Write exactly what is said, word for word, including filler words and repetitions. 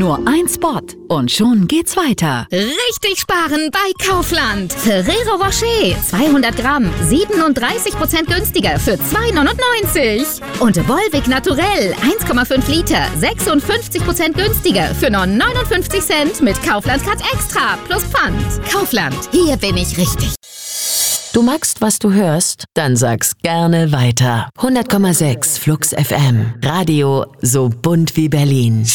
Nur ein Spot und schon geht's weiter. Richtig sparen bei Kaufland. Ferrero Rocher zweihundert Gramm, siebenunddreißig Prozent günstiger für zwei neunundneunzig. Und Volvic Naturell eins Komma fünf Liter, sechsundfünfzig Prozent günstiger für nur neunundfünfzig Cent mit Kaufland Cut Extra plus Pfand. Kaufland, hier bin ich richtig. Du magst, was du hörst? Dann sag's gerne weiter. hundert Komma sechs Flux F M. Radio so bunt wie Berlin.